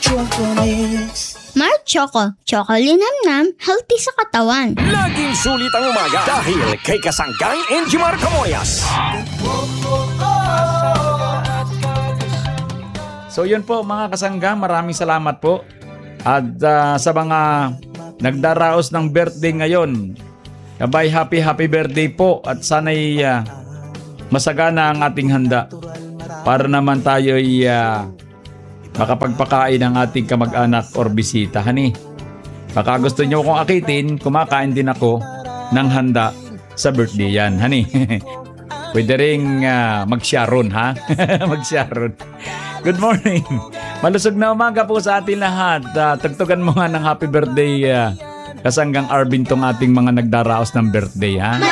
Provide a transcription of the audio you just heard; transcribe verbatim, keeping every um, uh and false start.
Mark Choco. Choco linamnam, healthy sa katawan. Laging sulit ang umaga dahil kay Kasanggang Enjimar Camoyas. So yun po mga kasanggang, maraming salamat po. At uh, sa mga nagdaraos ng birthday ngayon, abay happy happy birthday po at sana'y uh, masagana ang ating handa para naman tayo'y uh, makapagpakain ng ating kamag-anak or bisita. Hani, baka gusto nyo kong akitin, kumakain din ako ng handa sa birthday yan. Hani, pwede ring uh, mag-sharon ha? Mag-sharon. Good morning. Malusog na umaga po sa ating lahat. Uh, tagtugan mo nga ng happy birthday uh, Kasanggang Arvin tong ating mga nagdaraos ng birthday ha.